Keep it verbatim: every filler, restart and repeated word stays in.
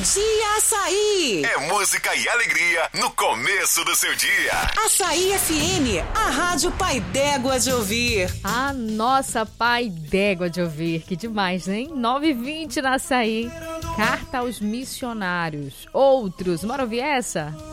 Dia Açaí. É música e alegria no começo do seu dia. Açaí F M, a rádio pai d'égua de ouvir. A nossa pai d'égua de ouvir. Que demais, hein? nove e vinte na Açaí. Carta aos missionários. Outros. Bora ouvir essa?